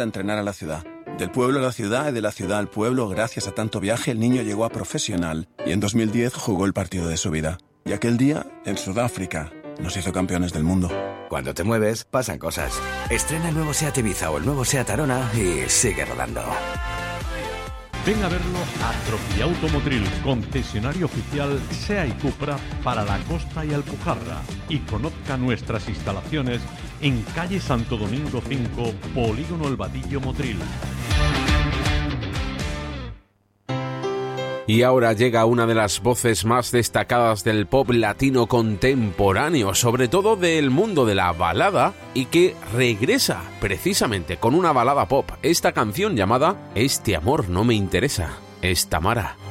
vuelta a entrenar a la ciudad. Del pueblo a la ciudad y de la ciudad al pueblo, gracias a tanto viaje, el niño llegó a profesional y en 2010 jugó el partido de su vida. Y aquel día, en Sudáfrica, nos hizo campeones del mundo. Cuando te mueves, pasan cosas. Estrena el nuevo SEAT Ibiza o el nuevo SEAT Arona y sigue rodando. Ven a verlo a Tropiauto Motril, concesionario oficial SEA y Cupra para la costa y Alpujarra. Y conozca nuestras instalaciones en calle Santo Domingo 5, Polígono El Vadillo, Motril. Y ahora llega una de las voces más destacadas del pop latino contemporáneo, sobre todo del mundo de la balada, y que regresa precisamente con una balada pop. Esta canción llamada Este amor no me interesa, es Tamara.